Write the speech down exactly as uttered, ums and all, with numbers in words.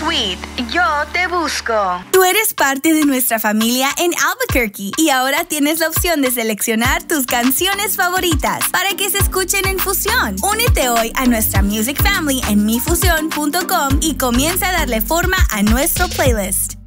Suite, yo te busco. Tú eres parte de nuestra familia en Albuquerque y ahora tienes la opción de seleccionar tus canciones favoritas para que se escuchen en Fusión. Únete hoy a nuestra Music Family en mi fusión punto com y comienza a darle forma a nuestro playlist.